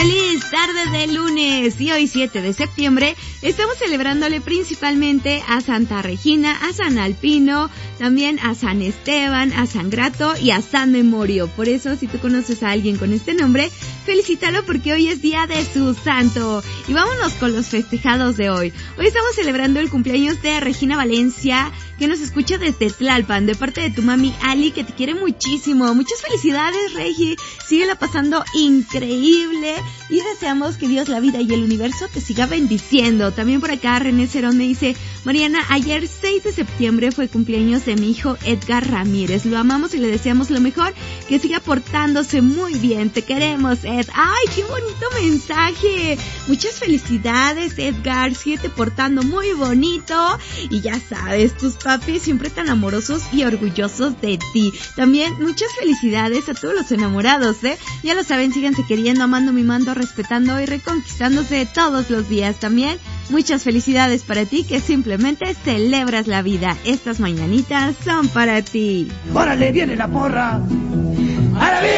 feliz tarde de lunes y hoy 7 de septiembre estamos celebrándole principalmente a Santa Regina, a San Alpino, también a San Esteban, a San Grato y a San Memorio. Por eso, si tú conoces a alguien con este nombre, felicítalo porque hoy es día de su santo. Y vámonos con los festejados de hoy. Hoy estamos celebrando el cumpleaños de Regina Valencia, que nos escucha desde Tlalpan, de parte de tu mami Ali, que te quiere muchísimo. Muchas felicidades, Regi. Síguela pasando increíble y deseamos que Dios, la vida y el universo te siga bendiciendo. También por acá René Cerón me dice: Mariana, ayer 6 de septiembre fue cumpleaños de mi hijo Edgar Ramírez. Lo amamos y le deseamos lo mejor, que siga portándose muy bien. Te queremos, Ed. ¡Ay, qué bonito mensaje! Muchas felicidades, Edgar. Síguete portando muy bonito. Y ya sabes, tus papis siempre tan amorosos y orgullosos de ti. También muchas felicidades a todos los enamorados, ¿eh? Ya lo saben, síganse queriendo, amando, mimando, respetando y reconquistándose todos los días. También muchas felicidades para ti, que simplemente celebras la vida. Estas mañanitas son para ti. ¡Órale, viene la porra! ¡Ahora